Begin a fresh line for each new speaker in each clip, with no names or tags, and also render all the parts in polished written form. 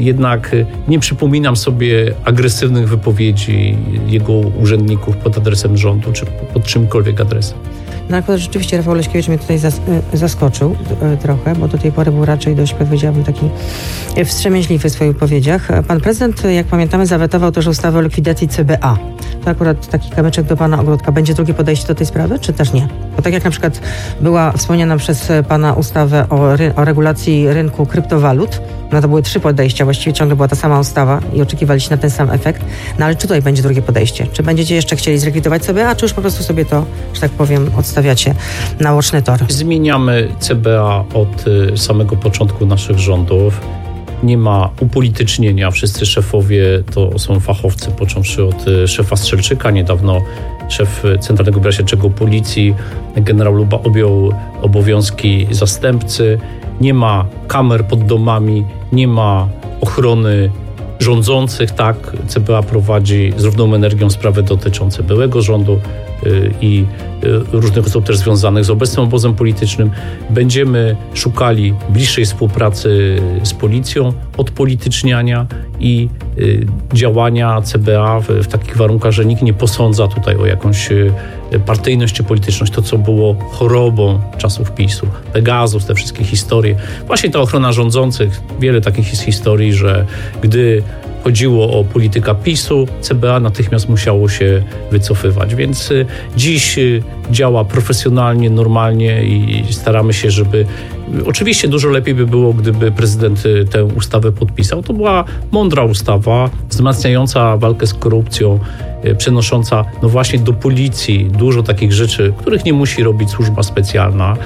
jednak nie przypominam sobie agresywnych wypowiedzi jego urzędników pod adresem rządu, czy pod czymkolwiek adresem.
No akurat rzeczywiście Rafał Leśkiewicz mnie tutaj zaskoczył trochę, bo do tej pory był raczej dość, powiedziałabym, taki wstrzemięźliwy w swoich wypowiedziach. Pan prezydent, jak pamiętamy, zawetował też ustawę o likwidacji CBA. To akurat taki kamyczek do pana ogródka. Będzie drugie podejście do tej sprawy, czy też nie? Bo tak jak na przykład była wspomniana przez pana ustawę o regulacji rynku kryptowalut, no to były 3 podejścia, właściwie ciągle była ta sama ustawa i oczekiwaliście na ten sam efekt. No ale czy tutaj będzie drugie podejście? Czy będziecie jeszcze chcieli zlikwidować CBA, czy już po prostu sobie to, że tak powiem, odstawiacie na łoczny tor?
Zmieniamy CBA od samego początku naszych rządów. Nie ma upolitycznienia. Wszyscy szefowie to są fachowcy, począwszy od szefa Strzelczyka. Niedawno szef Centralnego Biura Śledczego Policji, generał Luba, objął obowiązki zastępcy. Nie ma kamer pod domami, nie ma ochrony rządzących. Tak, CBA prowadzi z równą energią sprawy dotyczące byłego rządu i różnych osób też związanych z obecnym obozem politycznym. Będziemy szukali bliższej współpracy z policją, odpolityczniania i działania CBA w takich warunkach, że nikt nie posądza tutaj o jakąś partyjność czy polityczność. To, co było chorobą czasów PiS-u, Pegasus, te wszystkie historie. Właśnie ta ochrona rządzących, wiele takich jest historii, że gdy chodziło o polityka PiS-u, CBA natychmiast musiało się wycofywać. Więc dziś działa profesjonalnie, normalnie i staramy się, żeby... Oczywiście dużo lepiej by było, gdyby prezydent tę ustawę podpisał. To była mądra ustawa, wzmacniająca walkę z korupcją, przenosząca no właśnie do policji dużo takich rzeczy, których nie musi robić służba specjalna.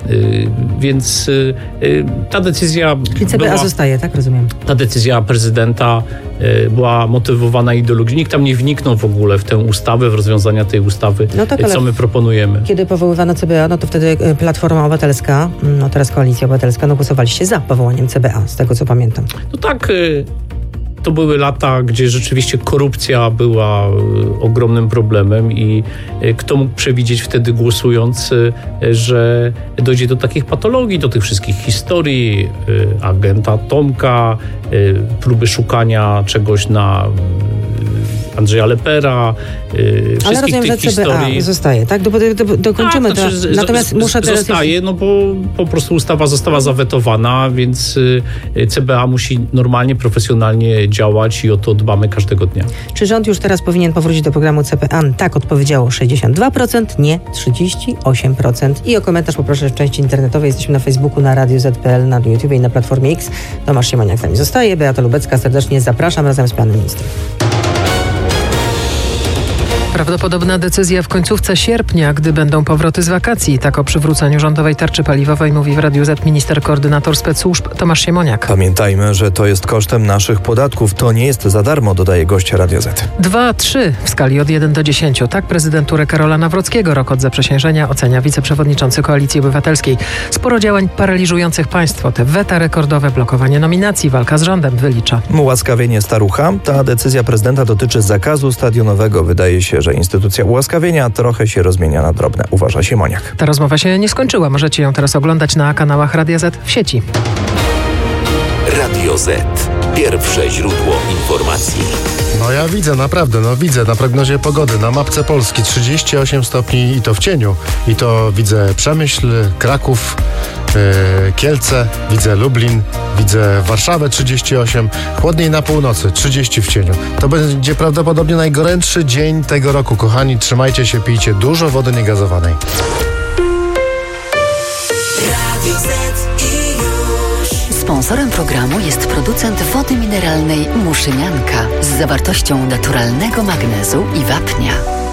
Więc ta decyzja...
Czyli CBA zostaje, tak? Rozumiem.
Ta decyzja prezydenta była motywowana ideologią. Nikt tam nie wniknął w ogóle w tę ustawę, w rozwiązania tej ustawy, no tak, co my proponujemy.
Kiedy powoływano CBA, no to wtedy Platforma Obywatelska, no teraz Koalicja Obywatelska, no głosowaliście za powołaniem CBA, z tego co pamiętam.
No tak, to były lata, gdzie rzeczywiście korupcja była ogromnym problemem i kto mógł przewidzieć wtedy głosując, że dojdzie do takich patologii, do tych wszystkich historii agenta Tomka, próby szukania czegoś na Andrzeja Lepera,
ale rozumiem,
tych
że CBA
historii
zostaje, tak? Dokończymy to. Natomiast muszę teraz...
Zostaje, no bo po prostu ustawa została zawetowana, więc CBA musi normalnie, profesjonalnie działać i o to dbamy każdego dnia.
Czy rząd już teraz powinien powrócić do programu CPA? Tak odpowiedziało 62%, nie 38%. I o komentarz poproszę w części internetowej. Jesteśmy na Facebooku, na Radiu Z.pl, na YouTube i na Platformie X. Tomasz Siemoniak z nami zostaje. Beata Lubecka, serdecznie zapraszam razem z panem ministrem.
Prawdopodobna decyzja w końcówce sierpnia, gdy będą powroty z wakacji. Tak o przywróceniu rządowej tarczy paliwowej mówi w Radiu Z minister koordynator specsłużb Tomasz Siemoniak.
Pamiętajmy, że to jest kosztem naszych podatków. To nie jest za darmo, dodaje gość Radia Z.
2-3 w skali od 1 do 10. Tak prezydenturę Karola Nawrockiego rok od zaprzysiężenia ocenia wiceprzewodniczący Koalicji Obywatelskiej. Sporo działań paraliżujących państwo. Te weta rekordowe, blokowanie nominacji, walka z rządem wylicza.
Ułaskawienie starucha. Ta decyzja prezydenta dotyczy zakazu stadionowego. Wydaje się, że instytucja ułaskawienia trochę się rozmienia na drobne, uważa Siemoniak.
Ta rozmowa się nie skończyła. Możecie ją teraz oglądać na kanałach Radia Z w sieci.
Radio Z. Pierwsze źródło informacji.
No ja widzę, naprawdę, widzę na prognozie pogody, na mapce Polski 38 stopni i to w cieniu. I to widzę Przemyśl, Kraków, Kielce, widzę Lublin, widzę Warszawę 38, chłodniej na północy, 30 w cieniu. To będzie prawdopodobnie najgorętszy dzień tego roku. Kochani, trzymajcie się, pijcie dużo wody niegazowanej.
Sponsorem programu jest producent wody mineralnej Muszynianka z zawartością naturalnego magnezu i wapnia.